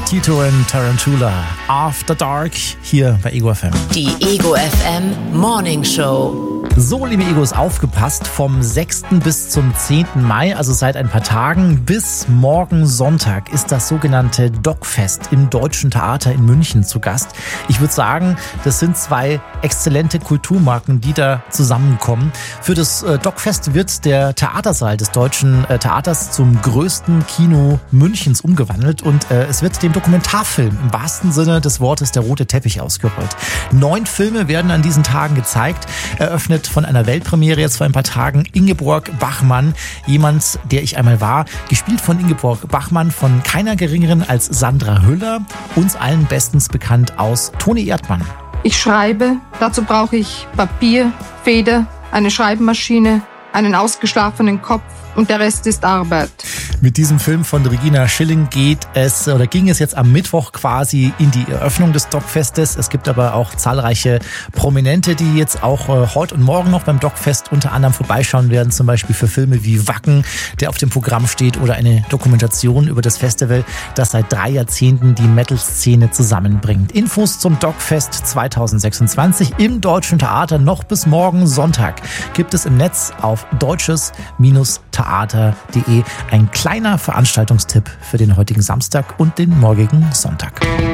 Tito und Tarantula. After Dark hier bei Ego FM. Die Ego FM Morning Show. So, liebe Egos, aufgepasst. Vom 6. bis zum 10. Mai, also seit ein paar Tagen, bis morgen Sonntag ist das sogenannte DocFest im Deutschen Theater in München zu Gast. Ich würde sagen, das sind zwei exzellente Kulturmarken, die da zusammenkommen. Für das DocFest wird der Theatersaal des Deutschen Theaters zum größten Kino Münchens umgewandelt und es wird dem Dokumentarfilm im wahrsten Sinne des Wortes der rote Teppich ausgerollt. 9 Filme werden an diesen Tagen gezeigt, eröffnet von einer Weltpremiere jetzt vor ein paar Tagen Ingeborg Bachmann, jemand, der ich einmal war, gespielt von Ingeborg Bachmann, von keiner geringeren als Sandra Hüller, uns allen bestens bekannt aus Toni Erdmann. Ich schreibe, dazu brauche ich Papier, Feder, eine Schreibmaschine, einen ausgeschlafenen Kopf und der Rest ist Arbeit. Mit diesem Film von Regina Schilling ging es jetzt am Mittwoch quasi in die Eröffnung des DocFestes. Es gibt aber auch zahlreiche Prominente, die jetzt auch heute und morgen noch beim DocFest unter anderem vorbeischauen werden, zum Beispiel für Filme wie Wacken, der auf dem Programm steht, oder eine Dokumentation über das Festival, das seit 3 Jahrzehnten die Metal-Szene zusammenbringt. Infos zum DocFest 2026 im Deutschen Theater noch bis morgen Sonntag gibt es im Netz auf deutsches-theater.de. Ein kleiner Veranstaltungstipp für den heutigen Samstag und den morgigen Sonntag.